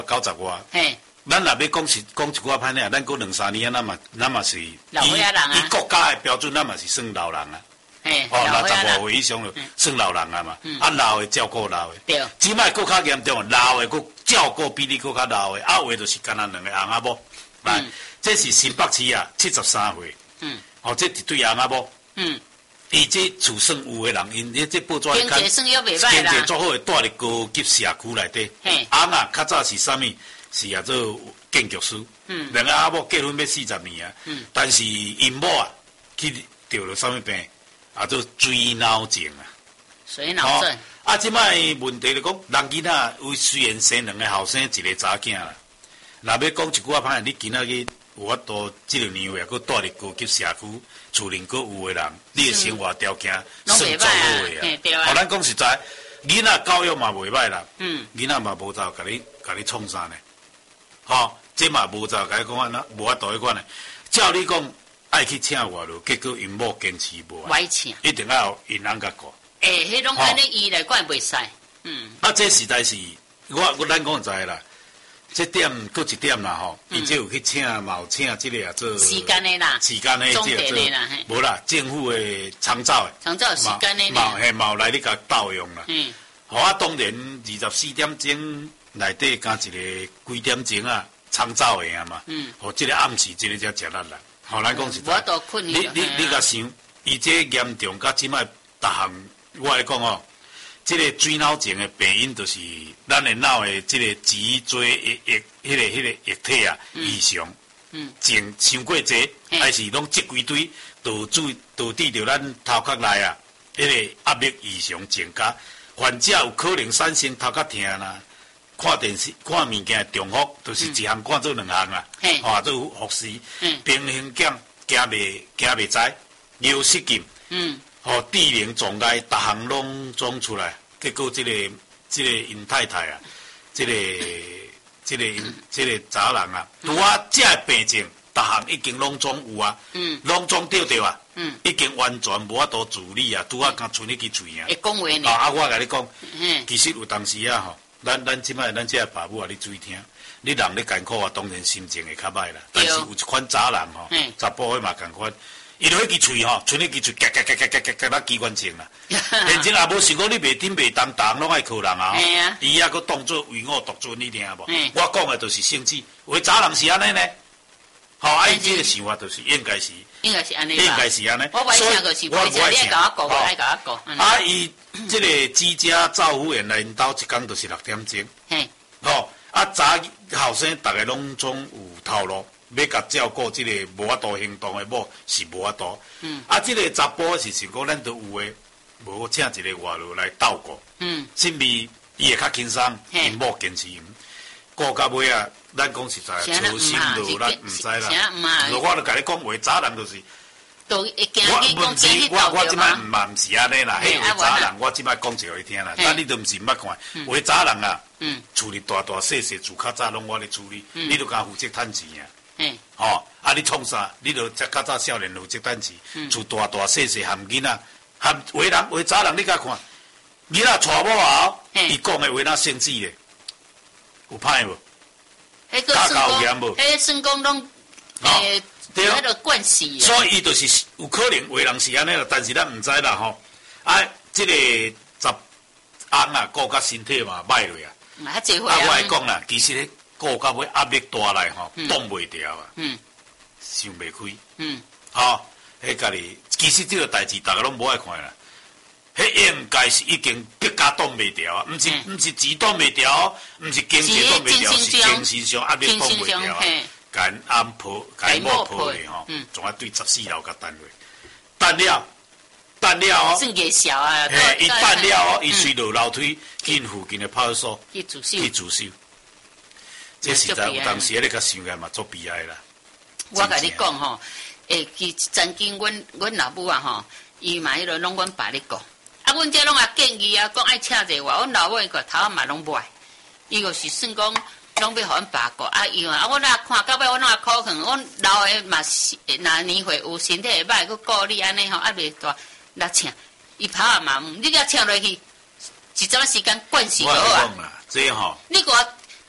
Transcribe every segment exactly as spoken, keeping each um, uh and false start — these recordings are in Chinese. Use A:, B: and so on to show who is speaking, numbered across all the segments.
A: 九十外。
B: 嘿。
A: 咱若要讲是讲一寡歹呢，咱过两三年啊，咱嘛咱嘛是以
B: 老岁仔人啊。
A: 以国家的标准，咱嘛是算老人啊。
B: 嘿。
A: 哦，六十五岁以上就算老人啊嘛。嗯。啊，老的照顾老的。
B: 对。
A: 即摆搁较严重，老的搁照顾比你搁较老的，啊，有的就是干那两个翁仔某。来，这是新北市啊，七十三岁。嗯。哦，这一对翁仔某。嗯。伊这厝算有的人，因这这报纸
B: 经济算要袂歹啦。
A: 经济做好，住伫高级社区内底。
B: 嘿。
A: 翁啊，较早是啥物？是啊，做建筑师。嗯。两个阿某结婚要四十年啊。嗯。但是因某啊，去得了啥物病？啊，做水脑症啊。
B: 水脑症。
A: 啊，即摆问题就讲，人囡仔为虽然生两个后生，一个查囝啦。若要讲一句话歹，你今仔日有法度即个年月，搁住伫高级社区，厝里搁有的人，你的生活条件算做好的啊。互咱讲实在，囡仔教育嘛袂歹啦。嗯。囡仔嘛无走，甲你甲你创啥呢？吼，这嘛无走，甲你讲安那无法度迄款呢。照你讲，爱去请外劳，结果因某坚持无。
B: 歪请。
A: 一定要有因翁甲顾。
B: 诶，迄种安尼伊来管袂使。嗯。
A: 啊，这实在是，我我咱讲知啦。这点搁一点啦吼，伊即有去请嘛有请即个啊做
B: 时间的啦，
A: 时间的即个做，无啦，政府的长照的，
B: 长照时间的
A: 嘛嘿嘛有来你甲盗用啦。嗯。好啊，当然二十四点钟内底加一个几点钟啊，长照的啊嘛。嗯。哦，即个暗时即个才食力啦。好，咱讲是。
B: 我都困
A: 你你你甲想，伊这严重甲即摆逐项，我来讲哦。这个水脑症的病因就是咱的脑的这个脊椎液液，迄个迄个液体啊异常，嗯，症伤过济，还是拢积几堆，导致导致着咱头壳内啊，迄个压力异常增加，患者有可能产生头壳疼啦，看电视看物件重复，就是一项看做两项啊，啊，做复视，平衡减行袂行袂知，尿失禁，嗯。哦，智能障碍，逐项拢装出来，结果这个这个因太太啊，这个这个这个查人啊，拄啊，这病症，逐项已经拢总有啊，嗯，拢总对着啊，嗯，已经完全无法度处理啊，拄啊，刚剩一支嘴啊。
B: 会讲话呢？
A: 啊，我甲你讲，嗯，其实有当时啊，吼，咱咱即摆咱这爸母啊，你注意听，你人咧艰苦啊，当然心情会较歹啦，但是有一款查人吼，查甫的嘛共款。伊就迄支喙吼，剩迄支喙，夹夹夹夹夹夹夹到机关枪啦。现前也无想讲你袂顶袂当当，拢爱靠人啊。伊还佫当作为我独尊，你听无？我讲的就是生气，为查人是安尼呢？吼，啊，伊这个想法就是应该是，
B: 应该是安尼
A: 应该是安尼。
B: 我所以我我爱甲我讲，我爱甲我讲。
A: 啊，伊这个居家照护员来因兜一工就是六点钟。嘿。吼，啊，查后生逐个拢总有头路。要甲照顾即个无法度行动的某是无法度，嗯，啊，即个查甫是想讲咱都有诶，无请一个外劳来照顾，嗯，甚至伊会较轻松，因某坚持，顾到尾啊，咱讲实在，操心就咱毋知啦。我就甲你讲话，查人就是，
B: 我
A: 问题我我即摆毋嘛毋是安尼啦，迄话查人我即摆讲一个你听啦，但你都毋是毋捌看，话查人啊，嗯，处理大大细细，自较早拢我咧处理，你都甲负责趁钱啊。嗯，吼，啊！你创啥？你著则较早少年有这等志，厝大大细细含囡仔，含为人为查人，你甲看，囡仔娶某后，伊讲的话哪生气咧？有歹无？
B: 迄个算讲，迄算讲拢诶，迄个惯势。
A: 所以伊就是有可能为人是安尼啦，但是咱毋知啦吼。啊，即个十翁啊，顾甲身体嘛歹落啊。啊，我来讲啦，其实咧。顾到尾压力大来吼，挡袂掉啊，想袂开，吼，迄家己其实这个代志大家拢无爱看啦，迄应该是已经国家挡袂掉啊，毋是毋是钱挡袂掉，毋是经济挡袂掉，是精神上压力挡袂掉啊，干安抱，干某抱咧吼，仲要对十四楼甲单位，等了，等了哦，
B: 算个小啊，
A: 嘿，伊等了哦，伊随落楼梯去附近的派出所
B: 去自首，
A: 去自首。这实在有当时你甲想个嘛做悲哀啦。
B: 我甲你讲吼，诶，其曾经阮阮老母啊吼，伊嘛迄落拢阮爸咧讲，啊，阮这拢也建议啊，讲爱请者话，阮老母个头嘛拢无爱，伊就是算讲拢要互阮爸顾，啊伊啊，我若看到尾我拢也苦劝，阮老诶嘛是，若年岁有身体会歹，佮顾你安尼吼，啊袂大来请，伊头也嘛，你甲请落去，一阵时间惯死就好啊。
A: 这吼，
B: 你我。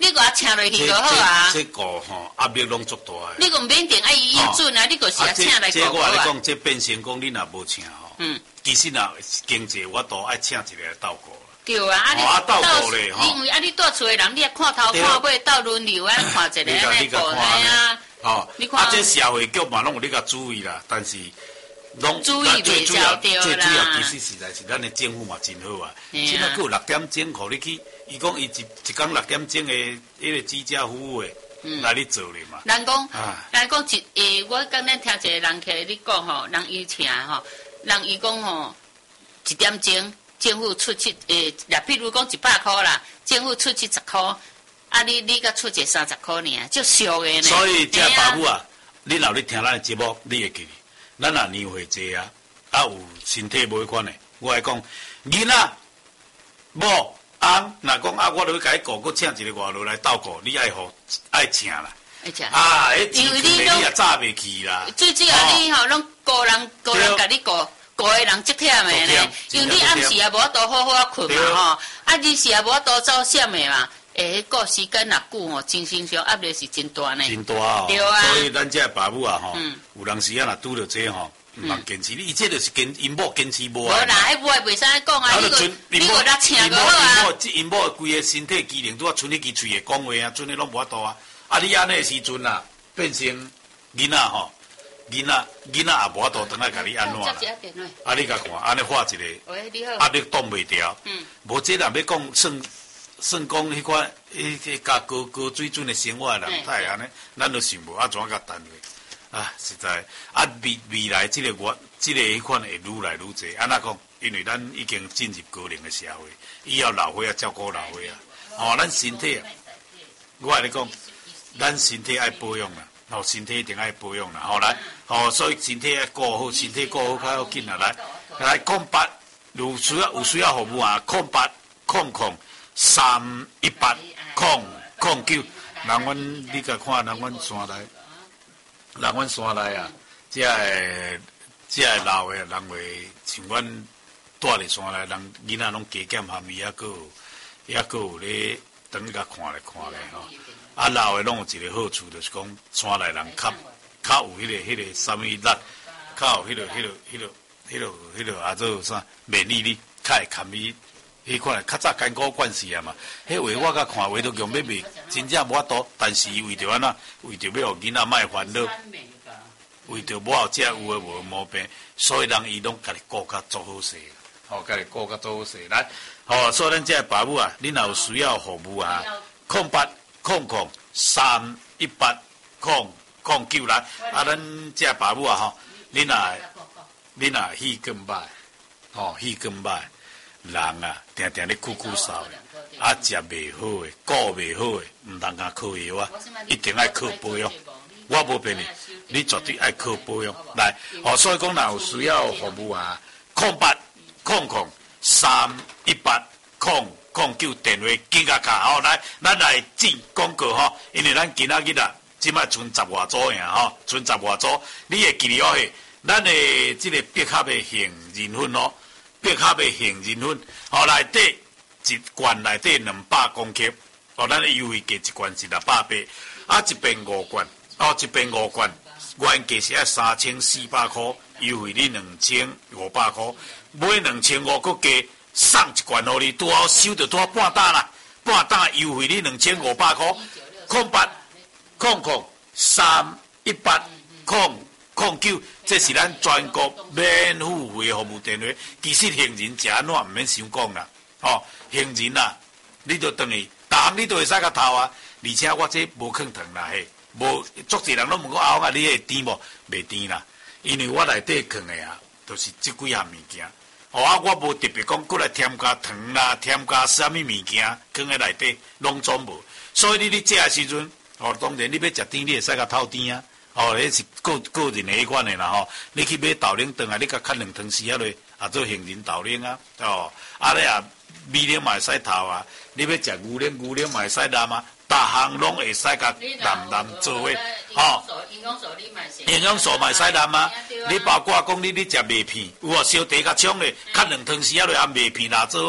B: 你给我请落去就好啊。
A: 这个吼压力拢足大诶。
B: 你个唔免定爱伊应准啊，你个是啊请来
A: 这
B: 顾好啊。
A: 我来讲，这变成讲你若无请吼，嗯，其实若经济我都爱请一个来斗顾。
B: 对啊，啊你
A: 斗顾咧吼，
B: 因为啊你住厝诶人，你也看头看尾斗轮流啊，看一个安尼顾系啊。
A: 哦，啊这社会局嘛拢有你甲注意啦，但是。
B: 注意袂照对啦。
A: 最主要其实实在是咱的政府嘛真好啊。现在佫有六点钟，互你去，伊讲伊一一工六点钟的迄个居家服务的来你做咧嘛。
B: 人讲，人讲一诶，我刚才听一个人起来你讲吼，人伊请吼，人伊讲吼，一点钟政府出七诶，若譬如讲一百箍啦，政府出七十箍，啊你你甲出一三十箍尔，足俗的呢。
A: 所以这爸母啊，你若咧听咱的节目，你会记。咱若年岁济啊，啊有身体无款诶，我来讲，囡仔某翁，若讲啊，我著去甲伊顾，佮请一个外劳来斗顾，你爱互爱请啦。
B: 爱请。
A: 啊，迄钱可能你也早袂去啦。
B: 最主要你吼，拢个人个人甲你顾，顾诶人足忝诶呢，因为你暗时也无法度好好困嘛吼，啊日时也无法度走闪诶嘛。诶，个时间若久吼，精神上压力是真大呢。
A: 真大哦。
B: 对啊。
A: 所以咱这爸母啊吼，有当时啊若拄着这吼，毋通坚持。你伊这就是坚因某坚持无啊。
B: 无啦，迄无袂使讲啊，你个你个来请个好啊。
A: 因某因某规个身体机能拄啊，剩迄支喙会讲话啊，剩迄拢无法度啊。啊，你安尼时阵啊，变成囡仔吼，囡仔囡仔也无法度当来甲你安怎啦。啊，你甲看，安尼画一个，
B: 喂，你好。
A: 压力挡袂牢。
B: 嗯。
A: 无这若要讲算。算讲迄款迄个加高高水准的生活人，太安尼，咱都想无啊，怎甲单位啊？实在啊，未未来即个我即个迄款会愈来愈济。安那讲？因为咱已经进入高龄的社会，以后老岁啊照顾老岁啊，哦，咱身体啊，我来讲，咱身体爱保养啦，哦，身体一定爱保养啦，好来，哦，所以身体爱顾好，身体顾好较要紧啊，来来空八，有需要有需要服务啊，空八空空。三一八空空九，人阮你甲看，人阮山内，人阮山内啊，这个这个老的人会像阮住伫山内，人囡仔拢加减含义，还佫还佫有咧等甲看咧看咧吼。啊，老的拢有一个好处，就是讲山内人较较有迄个迄个啥物力，较有迄个迄个迄个迄个迄个啊做啥免疫力，较会堪伊。迄款较早艰苦惯势啊嘛，迄话我甲看话都强要卖，真正无法度，但是为着安那，为着要互囡仔莫烦恼，为着无后只有诶无毛病，所以人伊拢家己顾较做好势，吼，家己顾较做好势。来，吼，所以咱这爸母啊，恁若有需要服务啊，空八空空三一八空空九来，啊，咱这爸母啊吼，恁若恁若气更歹，吼，气更歹。人啊，定定咧哭哭嗽的，啊，食袂好诶，顾袂好诶，毋通甲靠药啊，一定爱靠保养。我无骗你，你绝对爱靠保养。来，哦，所以讲，若有需要服务啊，空八空空三一八空空九电话紧甲卡吼，来，咱来进广告吼，因为咱今仔日啊，即摆剩十外组尔吼，剩十外组，你会记得哦嘿，咱诶即个必克的杏仁粉哦。必克的杏仁粉，哦，内底一罐内底两百公克，哦，咱的优惠价一罐是六百八，啊，一边五罐，哦，一边五罐，原价是要三千四百块，优惠你两千五百块，买两千五，佮加送一罐互你，拄好收着拄好半打啦，半打优惠你两千五百块，空八空空三一八空。空九，这是咱全国免付费服务电话。其实杏仁食安怎毋免想讲啦，吼，杏仁啊，你都等于，逐项你都会使甲偷啊。而且我这无囥糖啦，嘿，无足侪人拢问我阿公啊，你会甜无？袂甜啦，因为我内底囥的啊，都是即几项物件。哦啊，我无特别讲过来添加糖啦，添加啥物物件，囥在内底拢总无。所以你咧食的时阵，哦，当然你要食甜，你会使甲偷甜啊。哦，迄是个个人的迄款的啦吼，你去买豆奶顿啊，你甲砍两汤匙啊落，啊做杏仁豆奶啊，哦，啊你啊米奶嘛会使头啊，你要食牛奶，牛奶嘛会使染啊，逐项拢会使甲染染做伙，吼。营养素嘛会使染啊，你包括讲你你食麦片，有无烧茶甲冲咧，砍两汤匙啊落，啊麦片拿做伙，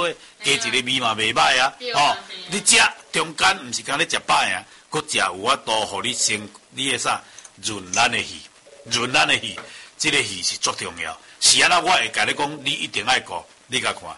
A: 加一个味嘛袂歹啊。哦，你食中间毋是讲你食饱啊，佮食有法度，互你先你个啥润咱的肺，润咱的肺，这个肺是足重要。是安那，我会甲你讲，你一定爱顾，你甲看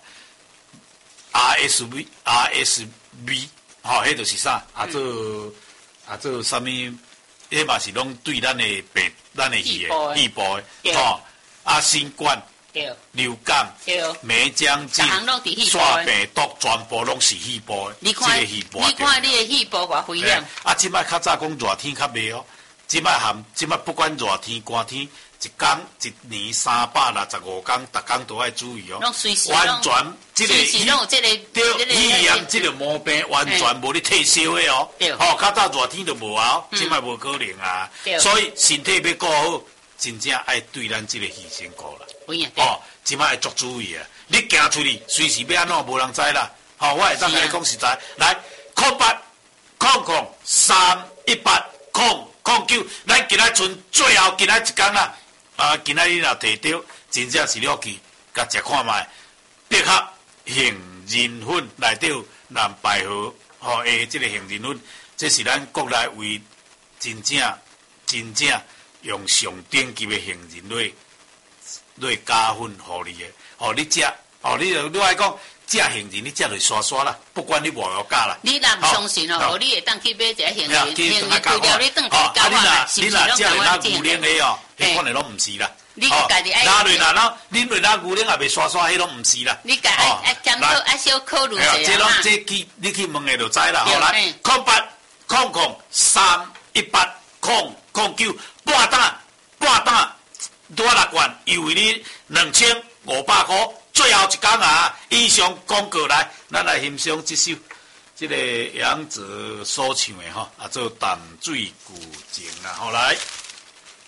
A: R S V R S V， 吼、哦，迄就是啥？啊做啊做啥物？迄嘛是拢对咱的病、咱的肺的肺部的，吼、哦，啊新冠、流感、梅浆菌、煞病毒，全部拢是肺部的。
B: 你看，
A: 这个肺部
B: 你看你的肺部偌危险。
A: 啊，即摆较早讲热天较袂哦，即摆含即摆不管热天寒天。一工一年三百六十五天，逐工都要注意哦。完全这个对肺炎这个毛病完全无咧退烧的哦。吼，较早热天就无啊，即摆无可能啊。所以身体要顾好，真正爱对咱这个肺先顾啦。哦，即摆要足注意啊！你行出去，随时要安怎，无人知啦。吼，我会当甲你讲实在，来空八空空三一八空空九，咱今仔剩最后今仔一工啦。啊！今仔日若摕到，真正是了去，甲食看卖。百合杏仁粉内底有蓝百合，吼诶，即个杏仁粉，这是咱国内为真正真正用上顶级的杏仁类类加粉互你的，吼你食，吼你你爱讲食杏仁，你食落刷刷啦，不管你无有加啦。
B: 你若唔相信哦，哦，你会当去买一个杏仁，杏仁除了你当去
A: 交
B: 啊，是不是拢
A: 咁
B: 样
A: 牛奶的哦？迄可能拢毋是啦。
B: 你家己爱。
A: 拿落拿喏，恁落拿牛奶也袂刷刷，迄拢毋是啦。
B: 你家爱爱检讨爱小考虑一
A: 下嘛。这这去你去问下就知啦。好来，空八空空三一八空空九半打半打多六罐，又为你两千五百块。最后一工啊，以上广告来，咱来欣赏这首，这个杨子所唱的吼，啊做淡水古井啊，好来。